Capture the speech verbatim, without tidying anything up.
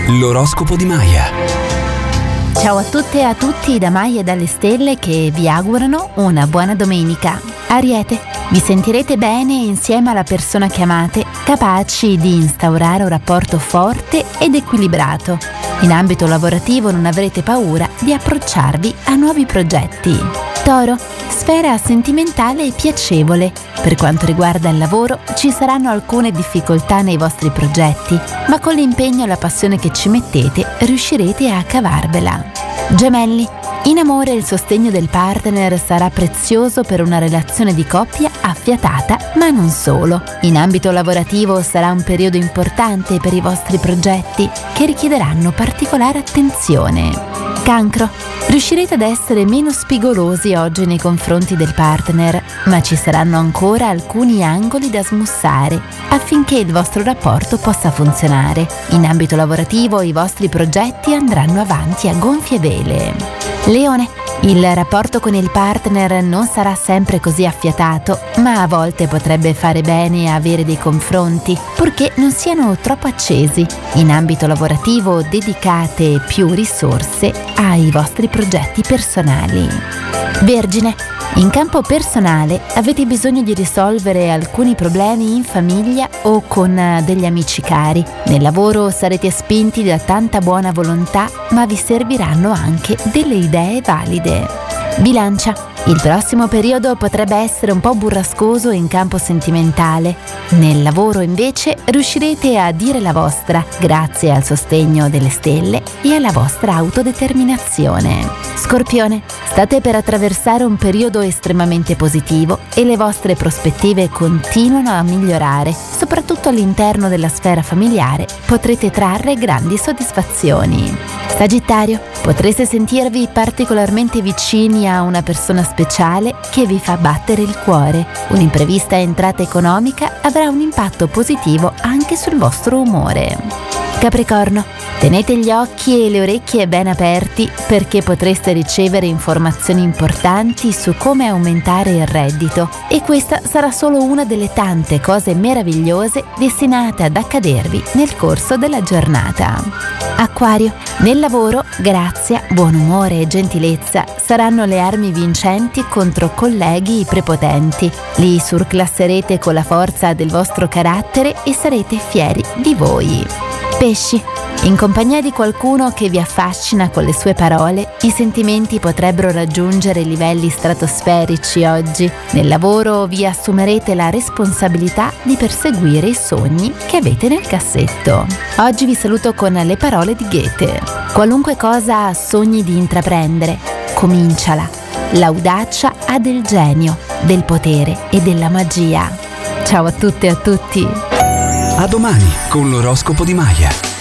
L'oroscopo di Maya. Ciao a tutte e a tutti da Maya e dalle stelle che vi augurano una buona domenica. Ariete, vi sentirete bene insieme alla persona che amate, capaci di instaurare un rapporto forte ed equilibrato. In ambito lavorativo non avrete paura di approcciarvi a nuovi progetti. Toro, sfera sentimentale e piacevole. Per quanto riguarda il lavoro, ci saranno alcune difficoltà nei vostri progetti, ma con l'impegno e la passione che ci mettete riuscirete a cavarvela. Gemelli, in amore il sostegno del partner sarà prezioso per una relazione di coppia affiatata, ma non solo. In ambito lavorativo sarà un periodo importante per i vostri progetti che richiederanno particolare attenzione. Cancro, riuscirete ad essere meno spigolosi oggi nei confronti del partner, ma ci saranno ancora alcuni angoli da smussare affinché il vostro rapporto possa funzionare. In ambito lavorativo i vostri progetti andranno avanti a gonfie vele. Leone, il rapporto con il partner non sarà sempre così affiatato, ma a volte potrebbe fare bene avere dei confronti, purché non siano troppo accesi. In ambito lavorativo dedicate più risorse ai vostri progetti personali. Vergine, in campo personale avete bisogno di risolvere alcuni problemi in famiglia o con degli amici cari. Nel lavoro sarete spinti da tanta buona volontà, ma vi serviranno anche delle idee valide. Bilancia, il prossimo periodo potrebbe essere un po' burrascoso in campo sentimentale. Nel lavoro invece riuscirete a dire la vostra grazie al sostegno delle stelle e alla vostra autodeterminazione. Scorpione, state per attraversare un periodo estremamente positivo e le vostre prospettive continuano a migliorare. Soprattutto all'interno della sfera familiare potrete trarre grandi soddisfazioni. Sagittario, potrete sentirvi particolarmente vicini a una persona speciale che vi fa battere il cuore. Un'imprevista entrata economica avrà un impatto positivo anche sul vostro umore. Capricorno, tenete gli occhi e le orecchie ben aperti perché potreste ricevere informazioni importanti su come aumentare il reddito e questa sarà solo una delle tante cose meravigliose destinate ad accadervi nel corso della giornata. Acquario, nel lavoro grazia, buon umore e gentilezza saranno le armi vincenti contro colleghi prepotenti. Li surclasserete con la forza del vostro carattere e sarete fieri di voi. Pesci, in compagnia di qualcuno che vi affascina con le sue parole, i sentimenti potrebbero raggiungere livelli stratosferici oggi. Nel lavoro vi assumerete la responsabilità di perseguire i sogni che avete nel cassetto. Oggi vi saluto con le parole di Goethe. Qualunque cosa sogni di intraprendere, cominciala. L'audacia ha del genio, del potere e della magia. Ciao a tutte e a tutti. A domani con l'oroscopo di Maya.